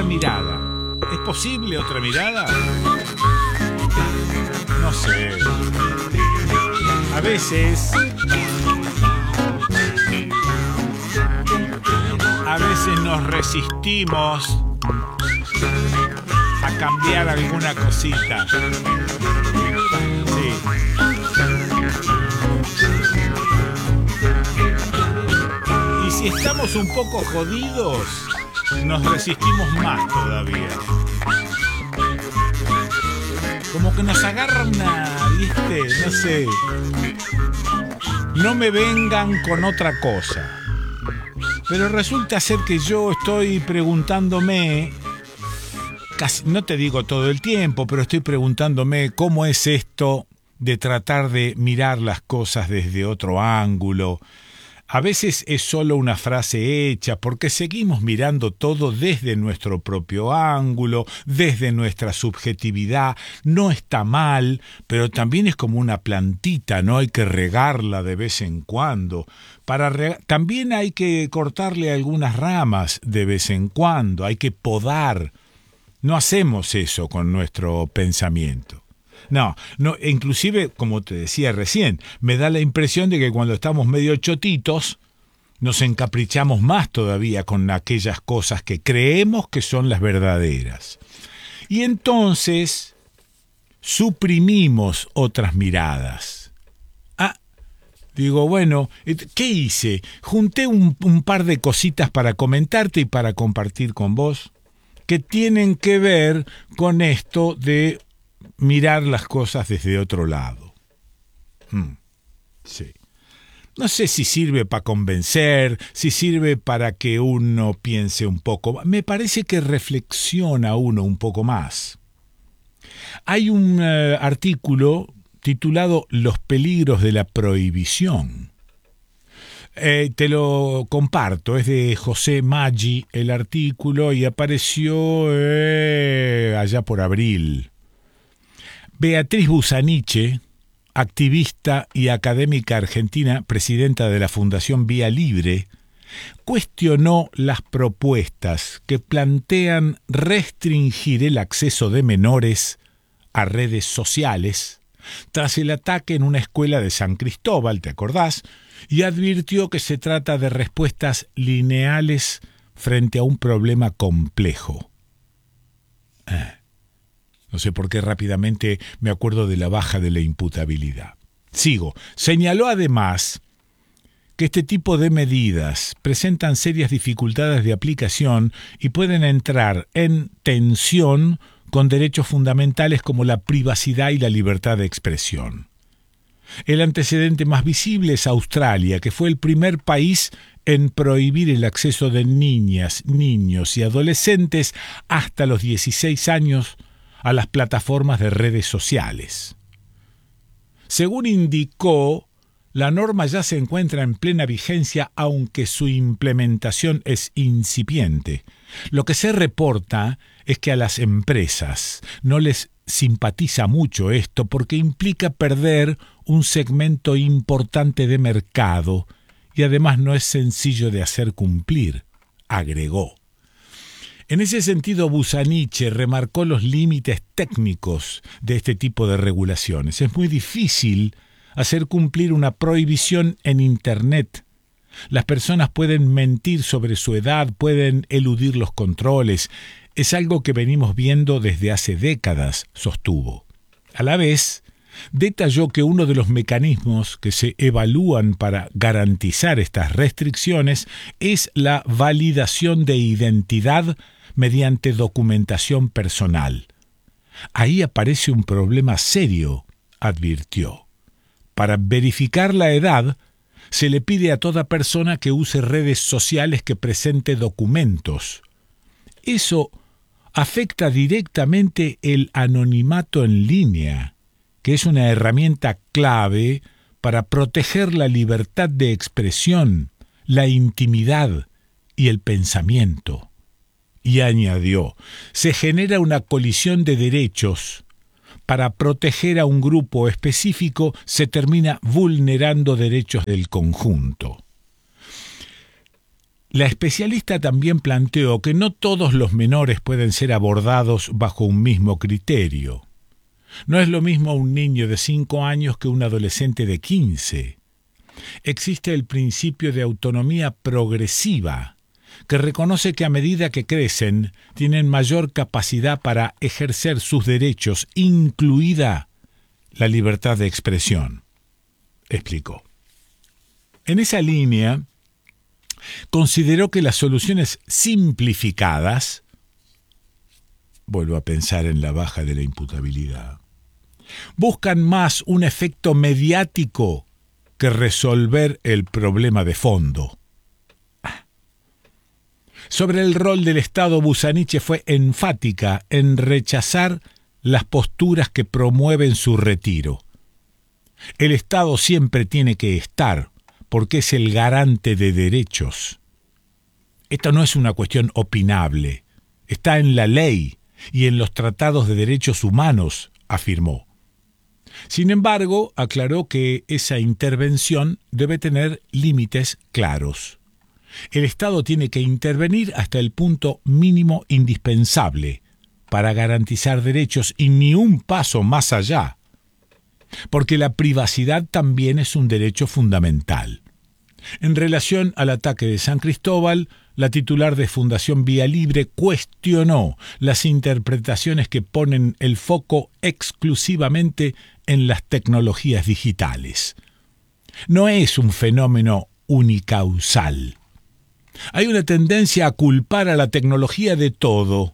mirada. ¿Es posible otra mirada? No sé. A veces nos resistimos a cambiar alguna cosita. Sí. Y si estamos un poco jodidos, nos resistimos más todavía. Como que nos agarra ¿viste? No sé. No me vengan con otra cosa. Pero resulta ser que yo estoy preguntándome, casi, no te digo todo el tiempo, pero estoy preguntándome cómo es esto de tratar de mirar las cosas desde otro ángulo. A veces es solo una frase hecha porque seguimos mirando todo desde nuestro propio ángulo, desde nuestra subjetividad. No está mal, pero también es como una plantita, ¿no? Hay que regarla de vez en cuando. También hay que cortarle algunas ramas de vez en cuando, hay que podar. No hacemos eso con nuestro pensamiento. No, inclusive, como te decía recién, me da la impresión de que cuando estamos medio chotitos, nos encaprichamos más todavía con aquellas cosas que creemos que son las verdaderas. Y entonces suprimimos otras miradas. Digo, bueno, ¿qué hice? Junté un par de cositas para comentarte y para compartir con vos, que tienen que ver con esto de mirar las cosas desde otro lado. Sí. No sé si sirve para convencer, si sirve para que uno piense un poco. Me parece que reflexiona uno un poco más. Hay un artículo titulado Los peligros de la prohibición. Te lo comparto, es de José Maggi el artículo y apareció allá por abril. Beatriz Busaniche, activista y académica argentina, presidenta de la Fundación Vía Libre, cuestionó las propuestas que plantean restringir el acceso de menores a redes sociales tras el ataque en una escuela de San Cristóbal, ¿te acordás? Y advirtió que se trata de respuestas lineales frente a un problema complejo. No sé por qué rápidamente me acuerdo de la baja de la imputabilidad. Sigo. Señaló además que este tipo de medidas presentan serias dificultades de aplicación y pueden entrar en tensión con derechos fundamentales como la privacidad y la libertad de expresión. El antecedente más visible es Australia, que fue el primer país en prohibir el acceso de niñas, niños y adolescentes hasta los 16 años a las plataformas de redes sociales. Según indicó, la norma ya se encuentra en plena vigencia, aunque su implementación es incipiente. Lo que se reporta es que a las empresas no les simpatiza mucho esto porque implica perder un segmento importante de mercado y además no es sencillo de hacer cumplir, agregó. En ese sentido, Busaniche remarcó los límites técnicos de este tipo de regulaciones. Es muy difícil hacer cumplir una prohibición en Internet. Las personas pueden mentir sobre su edad, pueden eludir los controles. Es algo que venimos viendo desde hace décadas, sostuvo. A la vez, detalló que uno de los mecanismos que se evalúan para garantizar estas restricciones es la validación de identidad mediante documentación personal. Ahí aparece un problema serio, advirtió. Para verificar la edad, se le pide a toda persona que use redes sociales que presente documentos. Eso afecta directamente el anonimato en línea, que es una herramienta clave para proteger la libertad de expresión, la intimidad y el pensamiento. Y añadió, se genera una colisión de derechos. Para proteger a un grupo específico se termina vulnerando derechos del conjunto. La especialista también planteó que no todos los menores pueden ser abordados bajo un mismo criterio. No es lo mismo un niño de 5 años que un adolescente de 15. Existe el principio de autonomía progresiva, que reconoce que a medida que crecen, tienen mayor capacidad para ejercer sus derechos, incluida la libertad de expresión, explicó. En esa línea, consideró que las soluciones simplificadas, vuelvo a pensar en la baja de la imputabilidad, buscan más un efecto mediático que resolver el problema de fondo. Sobre el rol del Estado, Busaniche fue enfática en rechazar las posturas que promueven su retiro. El Estado siempre tiene que estar, porque es el garante de derechos. Esto no es una cuestión opinable, está en la ley y en los tratados de derechos humanos, afirmó. Sin embargo, aclaró que esa intervención debe tener límites claros. El Estado tiene que intervenir hasta el punto mínimo indispensable para garantizar derechos y ni un paso más allá, porque la privacidad también es un derecho fundamental. En relación al ataque de San Cristóbal, la titular de Fundación Vía Libre cuestionó las interpretaciones que ponen el foco exclusivamente en las tecnologías digitales. No es un fenómeno unicausal. Hay una tendencia a culpar a la tecnología de todo.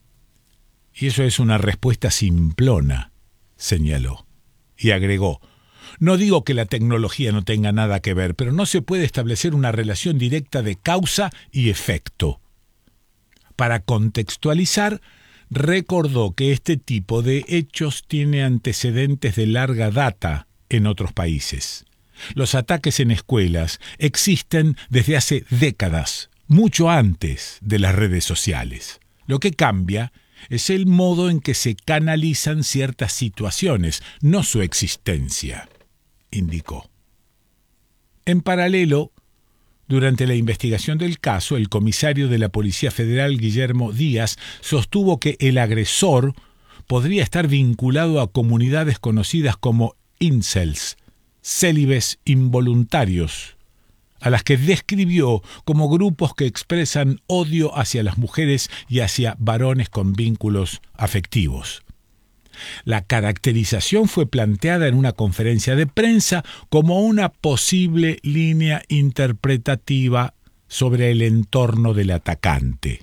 Y eso es una respuesta simplona, señaló. Y agregó, no digo que la tecnología no tenga nada que ver, pero no se puede establecer una relación directa de causa y efecto. Para contextualizar, recordó que este tipo de hechos tiene antecedentes de larga data en otros países. Los ataques en escuelas existen desde hace décadas, mucho antes de las redes sociales. Lo que cambia es el modo en que se canalizan ciertas situaciones, no su existencia, indicó. En paralelo, durante la investigación del caso, el comisario de la Policía Federal, Guillermo Díaz, sostuvo que el agresor podría estar vinculado a comunidades conocidas como incels, célibes involuntarios, a las que describió como grupos que expresan odio hacia las mujeres y hacia varones con vínculos afectivos. La caracterización fue planteada en una conferencia de prensa como una posible línea interpretativa sobre el entorno del atacante.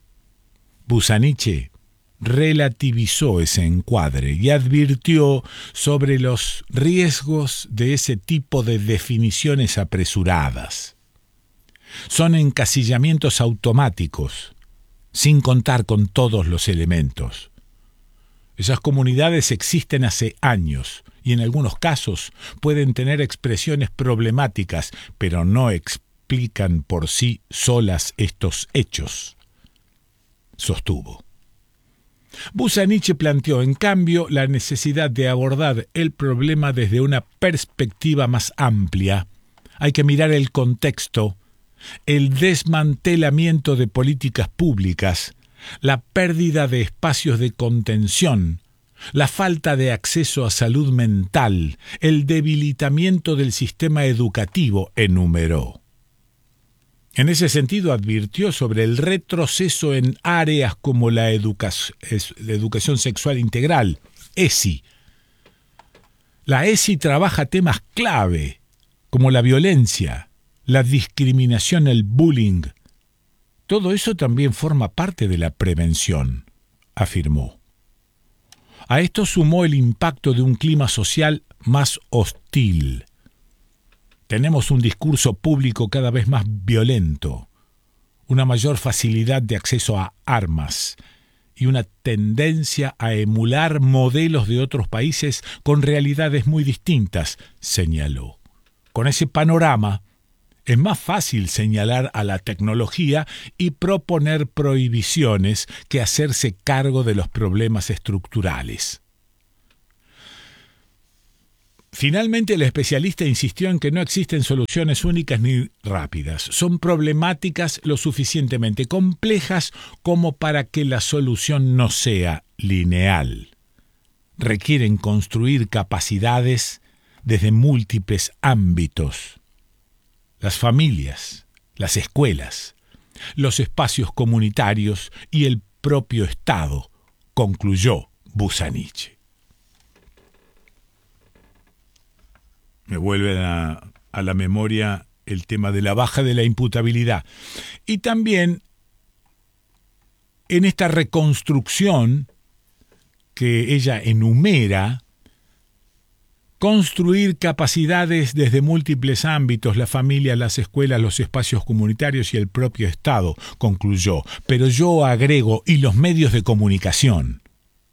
Busaniche relativizó ese encuadre y advirtió sobre los riesgos de ese tipo de definiciones apresuradas. Son encasillamientos automáticos, sin contar con todos los elementos. Esas comunidades existen hace años y en algunos casos pueden tener expresiones problemáticas, pero no explican por sí solas estos hechos, sostuvo. Busaniche planteó, en cambio, la necesidad de abordar el problema desde una perspectiva más amplia. Hay que mirar el contexto, el desmantelamiento de políticas públicas, la pérdida de espacios de contención, la falta de acceso a salud mental, el debilitamiento del sistema educativo, enumeró. En ese sentido, advirtió sobre el retroceso en áreas como la educación sexual integral, ESI. La ESI trabaja temas clave, como la violencia, la discriminación, el bullying. Todo eso también forma parte de la prevención, afirmó. A esto sumó el impacto de un clima social más hostil. Tenemos un discurso público cada vez más violento, una mayor facilidad de acceso a armas y una tendencia a emular modelos de otros países con realidades muy distintas, señaló. Con ese panorama, es más fácil señalar a la tecnología y proponer prohibiciones que hacerse cargo de los problemas estructurales. Finalmente, el especialista insistió en que no existen soluciones únicas ni rápidas. Son problemáticas lo suficientemente complejas como para que la solución no sea lineal. Requieren construir capacidades desde múltiples ámbitos. Las familias, las escuelas, los espacios comunitarios y el propio Estado, concluyó Busaniche. Me vuelve a la memoria el tema de la baja de la imputabilidad. Y también en esta reconstrucción que ella enumera, construir capacidades desde múltiples ámbitos, la familia, las escuelas, los espacios comunitarios y el propio Estado, concluyó. Pero yo agrego, y los medios de comunicación,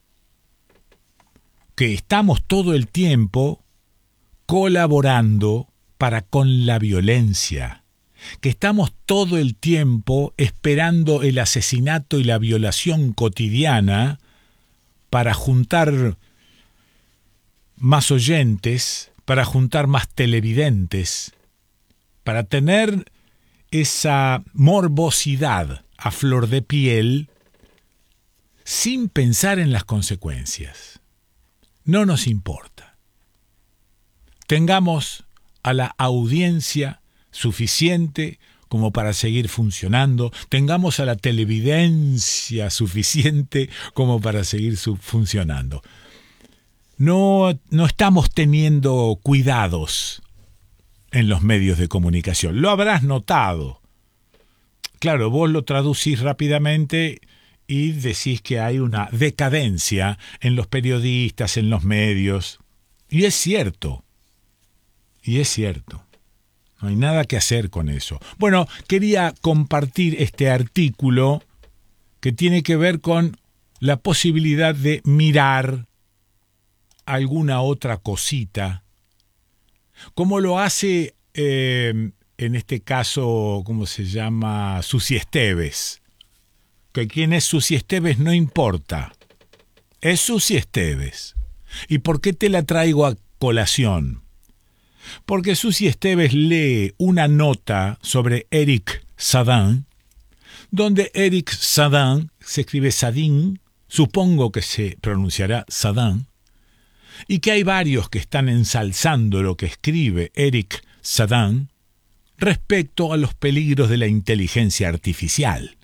que estamos todo el tiempo colaborando para con la violencia, que estamos todo el tiempo esperando el asesinato y la violación cotidiana para juntar más oyentes, para juntar más televidentes, para tener esa morbosidad a flor de piel sin pensar en las consecuencias. No nos importa. Tengamos a la audiencia suficiente como para seguir funcionando, tengamos a la televidencia suficiente como para seguir funcionando. No estamos teniendo cuidados en los medios de comunicación. Lo habrás notado. Claro, vos lo traducís rápidamente y decís que hay una decadencia en los periodistas, en los medios. Y es cierto. Y es cierto. No hay nada que hacer con eso. Bueno, quería compartir este artículo que tiene que ver con la posibilidad de mirar alguna otra cosita, como lo hace en este caso, ¿cómo se llama? Susi Esteves. Que quién es Susi Esteves no importa. Es Susi Esteves. ¿Y por qué te la traigo a colación? Porque Susi Esteves lee una nota sobre Eric Sadin, donde Eric Sadin, se escribe Sadin, supongo que se pronunciará Sadin, y que hay varios que están ensalzando lo que escribe Eric Sadin respecto a los peligros de la inteligencia artificial.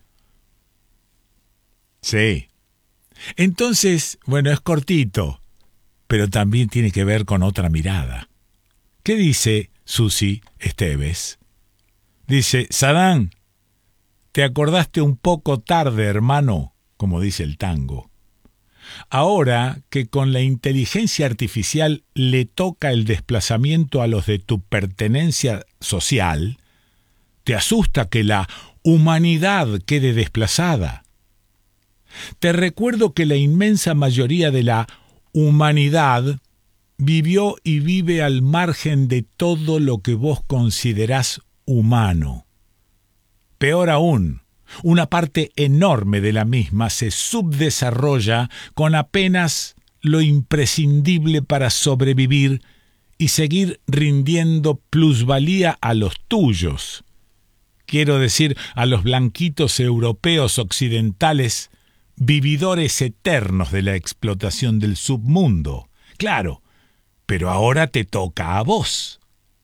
Sí. Entonces, bueno, es cortito, pero también tiene que ver con otra mirada. ¿Qué dice Susi Esteves? Dice, Sadin, te acordaste un poco tarde, hermano, como dice el tango. Ahora que con la inteligencia artificial le toca el desplazamiento a los de tu pertenencia social, ¿te asusta que la humanidad quede desplazada? Te recuerdo que la inmensa mayoría de la humanidad vivió y vive al margen de todo lo que vos considerás humano. Peor aún, una parte enorme de la misma se subdesarrolla con apenas lo imprescindible para sobrevivir y seguir rindiendo plusvalía a los tuyos. Quiero decir, a los blanquitos europeos occidentales, vividores eternos de la explotación del submundo. Claro, pero ahora te toca a vos.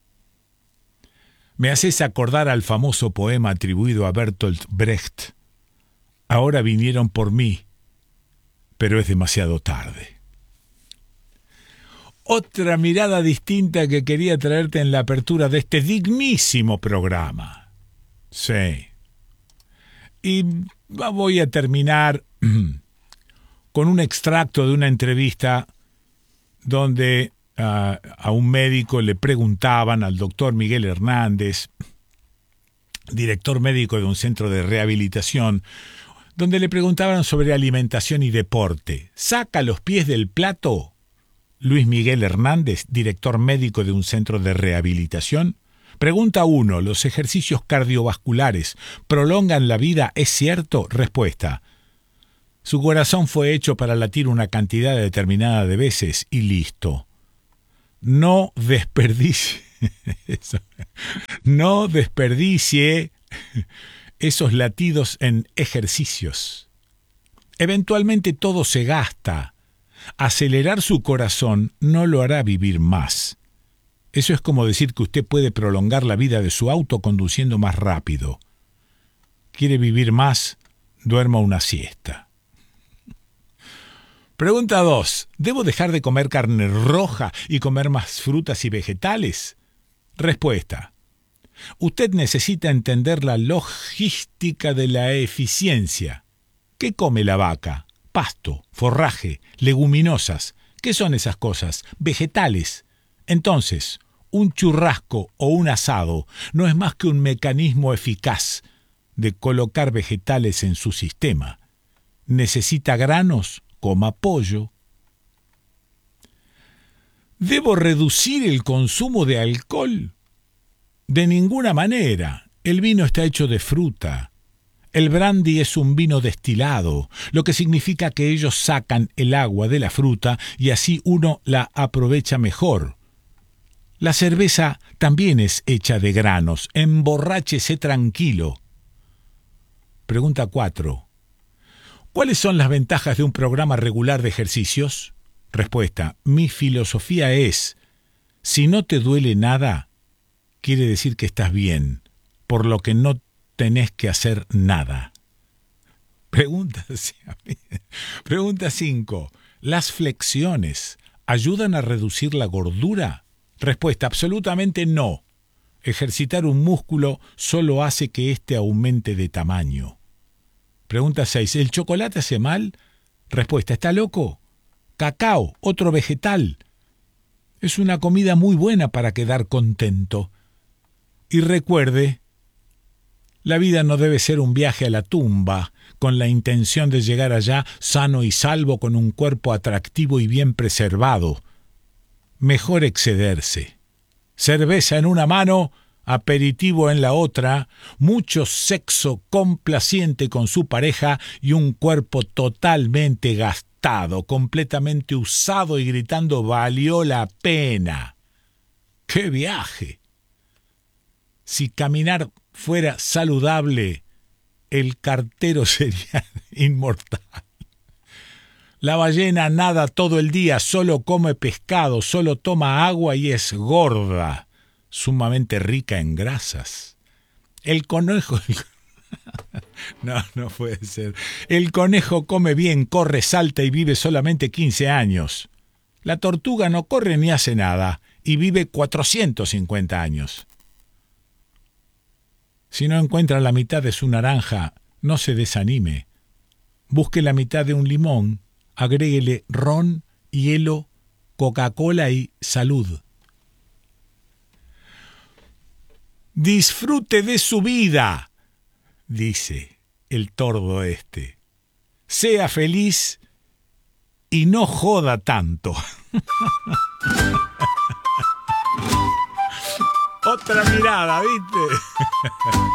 Me haces acordar al famoso poema atribuido a Bertolt Brecht. Ahora vinieron por mí, pero es demasiado tarde. Otra mirada distinta que quería traerte en la apertura de este dignísimo programa. Sí. Y voy a terminar con un extracto de una entrevista donde a un médico le preguntaban, al doctor Miguel Hernández, director médico de un centro de rehabilitación, donde le preguntaban sobre alimentación y deporte. ¿Saca los pies del plato Luis Miguel Hernández, director médico de un centro de rehabilitación? Pregunta 1. ¿Los ejercicios cardiovasculares prolongan la vida? ¿Es cierto? Respuesta. Su corazón fue hecho para latir una cantidad determinada de veces y listo. no desperdicie, no desperdicie esos latidos en ejercicios. Eventualmente todo se gasta. Acelerar su corazón no lo hará vivir más. Eso es como decir que usted puede prolongar la vida de su auto conduciendo más rápido. ¿Quiere vivir más? Duerma una siesta. Pregunta 2. ¿Debo dejar de comer carne roja y comer más frutas y vegetales? Respuesta. Usted necesita entender la logística de la eficiencia. ¿Qué come la vaca? Pasto, forraje, leguminosas. ¿Qué son esas cosas? Vegetales. Entonces, un churrasco o un asado no es más que un mecanismo eficaz de colocar vegetales en su sistema. ¿Necesita granos? Coma pollo. ¿Debo reducir el consumo de alcohol? De ninguna manera. El vino está hecho de fruta. El brandy es un vino destilado, lo que significa que ellos sacan el agua de la fruta y así uno la aprovecha mejor. La cerveza también es hecha de granos. Emborráchese tranquilo. Pregunta 4. ¿Cuáles son las ventajas de un programa regular de ejercicios? Respuesta. Mi filosofía es, si no te duele nada, quiere decir que estás bien, por lo que no tenés que hacer nada. Pregunta 5. ¿Las flexiones ayudan a reducir la gordura? Respuesta. Absolutamente no. Ejercitar un músculo solo hace que éste aumente de tamaño. Pregunta 6. ¿El chocolate hace mal? Respuesta. ¿Está loco? Cacao, otro vegetal. Es una comida muy buena para quedar contento. Y recuerde, la vida no debe ser un viaje a la tumba con la intención de llegar allá sano y salvo con un cuerpo atractivo y bien preservado. Mejor excederse. Cerveza en una mano, aperitivo en la otra, mucho sexo complaciente con su pareja y un cuerpo totalmente gastado, completamente usado y gritando «valió la pena». ¡Qué viaje! Si caminar fuera saludable, el cartero sería inmortal. La ballena nada todo el día, solo come pescado, solo toma agua y es gorda, sumamente rica en grasas. El conejo... No puede ser. El conejo come bien, corre, salta y vive solamente 15 años. La tortuga no corre ni hace nada y vive 450 años. Si no encuentra la mitad de su naranja, no se desanime. Busque la mitad de un limón, agréguele ron, hielo, Coca-Cola y salud. Disfrute de su vida, dice el tordo este. Sea feliz y no joda tanto. Otra mirada, ¿viste?